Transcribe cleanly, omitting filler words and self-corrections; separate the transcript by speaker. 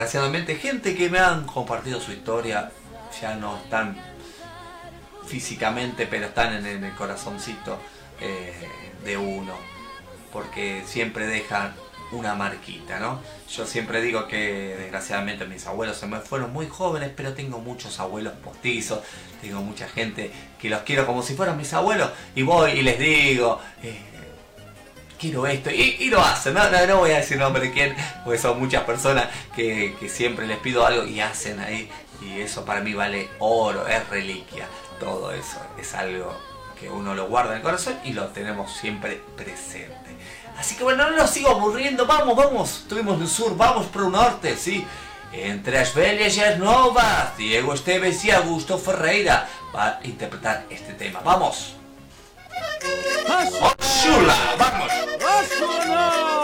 Speaker 1: Desgraciadamente, gente que me han compartido su historia, ya no están físicamente, pero están en el corazoncito de uno, porque siempre dejan una marquita, ¿no? Yo siempre digo que desgraciadamente mis abuelos se me fueron muy jóvenes, pero tengo muchos abuelos postizos, tengo mucha gente que los quiero como si fueran mis abuelos, y voy y les digo, quiero esto, y lo hacen, no voy a decir nombre de quién, porque son muchas personas que siempre les pido algo y hacen ahí, y eso para mí vale oro, es reliquia, todo eso es algo que uno lo guarda en el corazón y lo tenemos siempre presente. Así que bueno, no nos sigo aburriendo, vamos, estuvimos en el sur, vamos por el norte, ¿sí? Entre as velhas e as novas, Diego Esteves y Augusto Ferreira va a interpretar este tema, ¡vamos! ¡Oh, chula! ¡Vamos!